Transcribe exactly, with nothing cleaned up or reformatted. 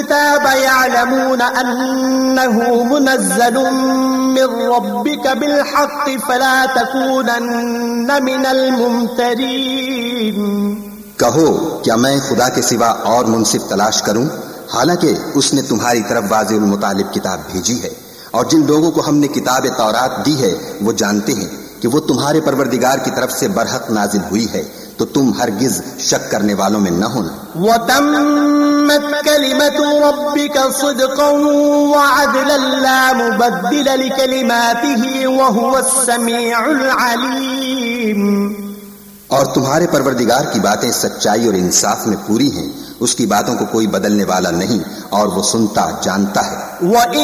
यअलमून अन्नहु मुनज़्ज़लुम मिन रब्बिका बिलहक़्क़ि फला तकूनन्न मिनल मुमतरीन। कहो, क्या मैं खुदा के सिवा और मुनसिफ तलाश करूं, हालांकि उसने तुम्हारी तरफ वाज़िहुल मुतालिब किताब भेजी है, और जिन लोगों को हमने किताब तौरात दी है वो जानते हैं कि वो तुम्हारे परवरदिगार की तरफ से बरहक नाजिल हुई है, तो तुम हरगिज शक करने वालों में न होना। वतम्मत कलिमतु रब्बिका सिद्क़न व अदलन ला मुबद्दिल लिकलिमातिही व हुवस समीउल अलीम। और तुम्हारे परवरदिगार की बातें सच्चाई और इंसाफ में पूरी हैं, उसकी बातों को कोई बदलने वाला नहीं, और वो सुनता जानता है।